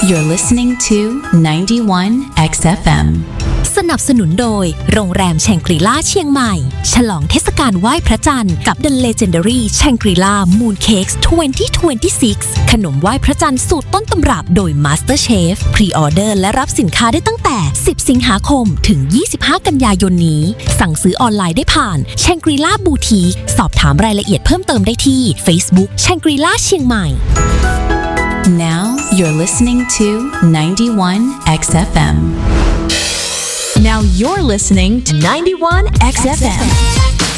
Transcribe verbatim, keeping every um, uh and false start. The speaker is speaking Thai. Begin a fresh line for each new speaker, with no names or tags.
You're listening to ไนน์ตี้วัน เอ็กซ์ เอฟ เอ็ม
สนับสนุนโดยโรงแรมแชงกรีล่าเชียงใหม่ฉลองเทศกาลไหว้พระจันทร์กับ The Legendary Shangri-La Moon Cakes ยี่สิบยี่สิบหกขนมไหว้พระจันทร์สูตรต้นตำรับโดย Master Chef พรีออเดอร์และรับสินค้าได้ตั้งแต่สิบสิงหาคมถึงยี่สิบห้ากันยายนนี้สั่งซื้อออนไลน์ได้ผ่าน Shangri-La Boutique สอบถามรายละเอียดเพิ่มเติมได้ที่ Facebook Shangri-La เชียงใหม่
Now you're listening to ไนน์ตี้วัน เอ็กซ์ เอฟ เอ็ม. Now you're listening to ไนน์ตี้วัน เอ็กซ์ เอฟ เอ็ม